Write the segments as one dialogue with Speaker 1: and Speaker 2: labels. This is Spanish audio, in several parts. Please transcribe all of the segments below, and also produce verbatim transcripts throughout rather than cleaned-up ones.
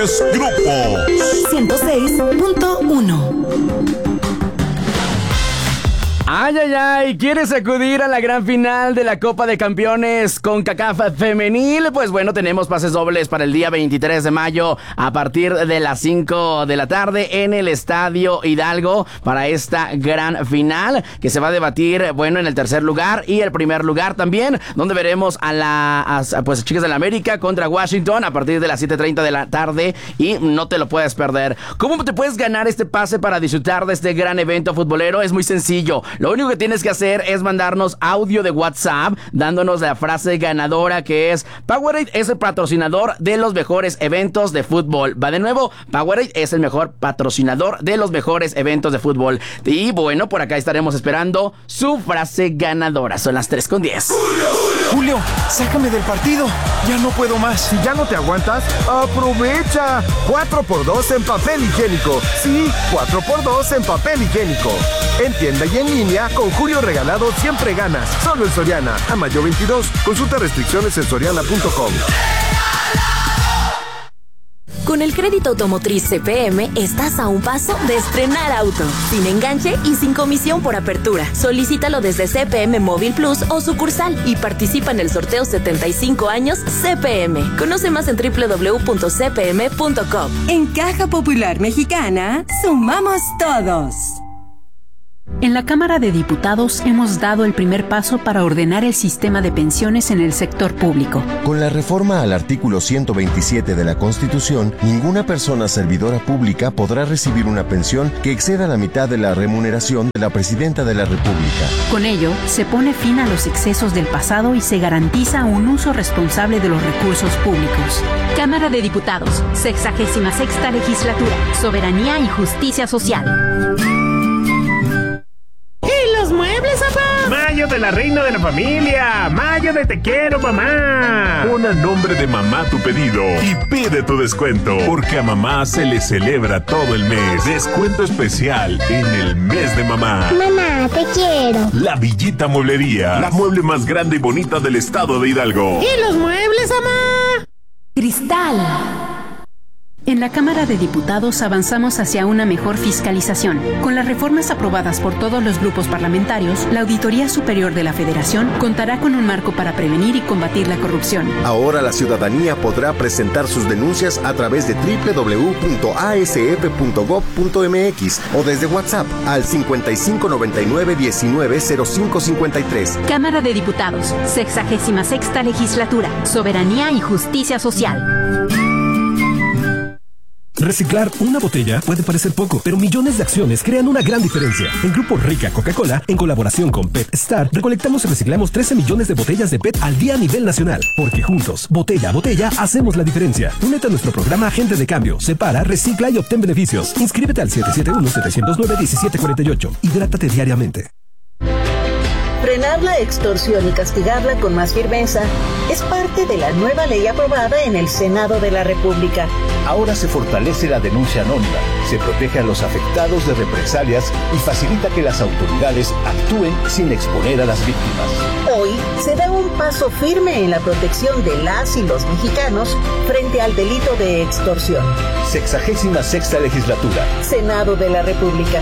Speaker 1: Grandes Grupos.
Speaker 2: ciento seis punto uno.
Speaker 3: Ay, ay, ay, ¿quieres acudir a la gran final de la Copa de Campeones CONCACAF Femenil? Pues bueno, tenemos pases dobles para el día veintitrés de mayo a partir de las cinco de la tarde en el Estadio Hidalgo para esta gran final que se va a debatir, bueno, en el tercer lugar y el primer lugar también, donde veremos a las pues, chicas de la América contra Washington a partir de las siete treinta de la tarde y no te lo puedes perder. ¿Cómo te puedes ganar este pase para disfrutar de este gran evento futbolero? Es muy sencillo. Lo único que tienes que hacer es mandarnos audio de WhatsApp dándonos la frase ganadora, que es: Powerade es el patrocinador de los mejores eventos de fútbol. Va de nuevo, Powerade es el mejor patrocinador de los mejores eventos de fútbol. Y bueno, por acá estaremos esperando su frase ganadora. Son las tres con diez.
Speaker 4: Julio, sácame del partido. Ya no puedo más.
Speaker 5: Si ya no te aguantas, aprovecha. cuatro por dos en papel higiénico. Sí, cuatro por dos en papel higiénico. En tienda y en línea, con Julio Regalado siempre ganas. Solo en Soriana. A mayo veintidós. Consulta restricciones en soriana punto com.
Speaker 2: Con el crédito automotriz C P M estás a un paso de estrenar auto, sin enganche y sin comisión por apertura. Solicítalo desde C P M Móvil Plus o sucursal y participa en el sorteo setenta y cinco años C P M. Conoce más en doble u doble u doble u punto c p m punto com.
Speaker 6: En Caja Popular Mexicana, sumamos todos.
Speaker 7: En la Cámara de Diputados hemos dado el primer paso para ordenar el sistema de pensiones en el sector público.
Speaker 8: Con la reforma al artículo ciento veintisiete de la Constitución, ninguna persona servidora pública podrá recibir una pensión que exceda la mitad de la remuneración de la Presidenta de la República.
Speaker 7: Con ello, se pone fin a los excesos del pasado y se garantiza un uso responsable de los recursos públicos. Cámara de Diputados, sexagésima sexta legislatura, soberanía y justicia social.
Speaker 9: Muebles, papá. Mayo de la reina de la familia. Mayo de te quiero, mamá.
Speaker 1: Pon a nombre de mamá tu pedido y pide tu descuento, porque a mamá se le celebra todo el mes. Descuento especial en el mes de mamá.
Speaker 10: Mamá, te quiero.
Speaker 1: La Villita Mueblería, la mueble más grande y bonita del estado de Hidalgo.
Speaker 9: ¿Y los muebles, mamá?
Speaker 7: Cristal. En la Cámara de Diputados avanzamos hacia una mejor fiscalización. Con las reformas aprobadas por todos los grupos parlamentarios, la Auditoría Superior de la Federación contará con un marco para prevenir y combatir la corrupción.
Speaker 11: Ahora la ciudadanía podrá presentar sus denuncias a través de doble u doble u doble u punto a s f punto gob punto m x o desde WhatsApp al cincuenta y cinco noventa y nueve diecinueve cero cinco cincuenta y tres.
Speaker 7: Cámara de Diputados, sexagésima sexta legislatura, soberanía y justicia social.
Speaker 12: Reciclar una botella puede parecer poco, pero millones de acciones crean una gran diferencia. En Grupo Rica Coca-Cola, en colaboración con Pet Star, recolectamos y reciclamos trece millones de botellas de P E T al día a nivel nacional. Porque juntos, botella a botella, hacemos la diferencia. Únete a nuestro programa Agente de Cambio. Separa, recicla y obtén beneficios. Inscríbete al siete siete uno, siete cero nueve, uno siete cuatro ocho. Hidrátate diariamente.
Speaker 13: Frenar la extorsión y castigarla con más firmeza es parte de la nueva ley aprobada en el Senado de la República.
Speaker 14: Ahora se fortalece la denuncia anónima, se protege a los afectados de represalias y facilita que las autoridades actúen sin exponer a las víctimas.
Speaker 13: Hoy se da un paso firme en la protección de las y los mexicanos frente al delito de extorsión.
Speaker 14: Sexagésima sexta legislatura.
Speaker 13: Senado de la República.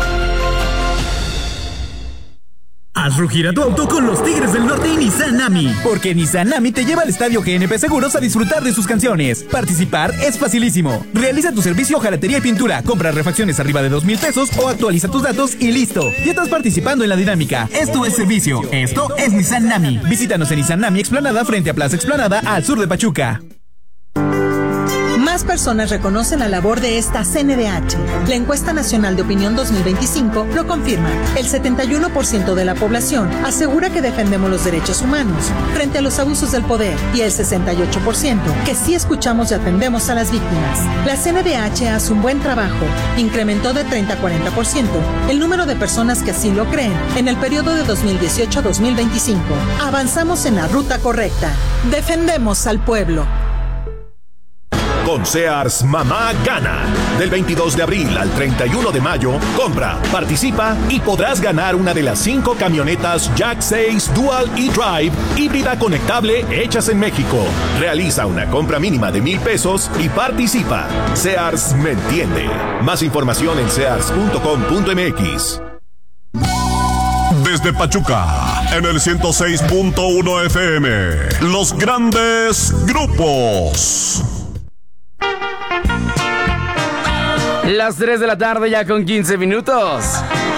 Speaker 15: Haz rugir a tu auto con los Tigres del Norte y Nissan Nami. Porque Nissan Nami te lleva al estadio G N P Seguros a disfrutar de sus canciones. Participar es facilísimo. Realiza tu servicio jalatería y pintura, compra refacciones arriba de dos mil pesos o actualiza tus datos y listo. Ya estás participando en la dinámica. Esto es servicio. Esto es Nissan Nami. Visítanos en Nissan Nami Explanada frente a Plaza Explanada al sur de Pachuca.
Speaker 16: Más personas reconocen la labor de esta C N D H. La encuesta nacional de opinión dos mil veinticinco lo confirma. El setenta y uno por ciento de la población asegura que defendemos los derechos humanos frente a los abusos del poder y el sesenta y ocho por ciento que sí escuchamos y atendemos a las víctimas. La C N D H hace un buen trabajo. Incrementó de treinta a cuarenta por ciento el número de personas que así lo creen en el periodo de dos mil dieciocho a dos mil veinticinco. Avanzamos en la ruta correcta. Defendemos al pueblo.
Speaker 10: Con Sears Mamá Gana. Del veintidós de abril al treinta y uno de mayo, compra, participa y podrás ganar una de las cinco camionetas Jack seis Dual E-Drive híbrida conectable hechas en México. Realiza una compra mínima de mil pesos y participa. Sears me entiende. Más información en sears punto com punto m x.
Speaker 1: Desde Pachuca, en el ciento seis punto uno F M, los grandes grupos.
Speaker 3: Las tres de la tarde ya con quince minutos.